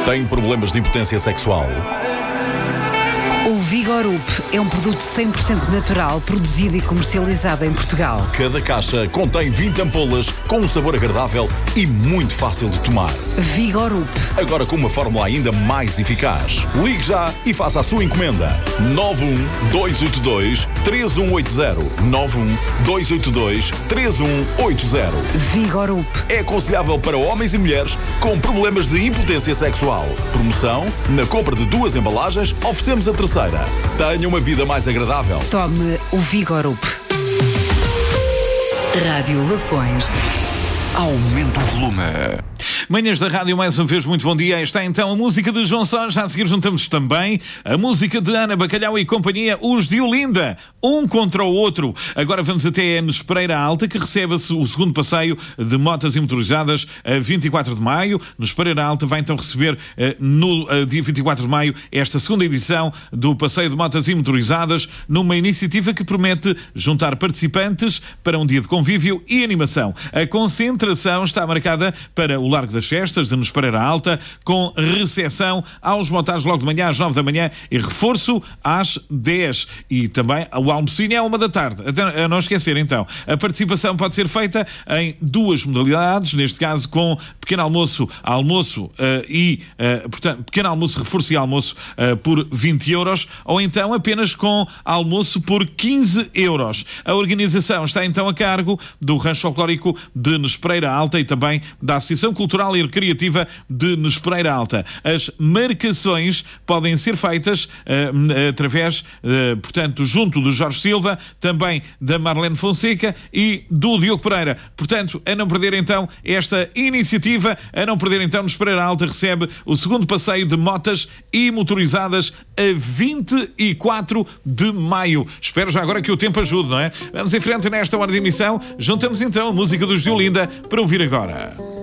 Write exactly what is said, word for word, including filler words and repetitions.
Tem problemas de impotência sexual? O Vigorup é um produto cem por cento natural, produzido e comercializado em Portugal. Cada caixa contém vinte ampolas com um sabor agradável e muito fácil de tomar. Vigorup. Agora com uma fórmula ainda mais eficaz. Ligue já e faça a sua encomenda. nove um dois oito dois três um oito zero. nove um dois oito dois três um oito zero. Vigorup. É aconselhável para homens e mulheres com problemas de impotência sexual. Promoção: na compra de duas embalagens, oferecemos a terceira. Tenha uma vida mais agradável. Tome o Vigorup. Rádio Lafões. Aumenta o volume. Manhãs da Rádio, mais uma vez, muito bom dia. Está então a música de João Só. Já a seguir juntamos também a música de Ana Bacalhau e companhia, os de Olinda, um contra o outro. Agora vamos até a Nespereira Alta, que recebe o segundo passeio de motas e motorizadas a vinte e quatro de maio. Nespereira Alta vai então receber no dia vinte e quatro de maio esta segunda edição do passeio de motas e motorizadas, numa iniciativa que promete juntar participantes para um dia de convívio e animação. A concentração está marcada para o Largo das Festas de Nespereira Alta, com recepção aos motares logo de manhã às nove da manhã e reforço às dez. E também o almocinho é uma da tarde. A não esquecer então, a participação pode ser feita em duas modalidades, neste caso com pequeno almoço, almoço uh, e, uh, portanto, pequeno almoço, reforço e almoço uh, por vinte euros, ou então apenas com almoço por quinze euros. A organização está então a cargo do Rancho Folclórico de Nespereira Alta e também da Associação Cultural e Recreativa de Nespereira Alta. As marcações podem ser feitas uh, através, uh, portanto, junto do Jorge Silva, também da Marlene Fonseca e do Diogo Pereira. Portanto, a não perder então esta iniciativa, a não perder então, Nespereira Alta recebe o segundo passeio de motas e motorizadas a vinte e quatro de maio. Espero já agora que o tempo ajude, não é? Vamos em frente nesta hora de emissão. Juntamos então a música dos de Olinda para ouvir agora.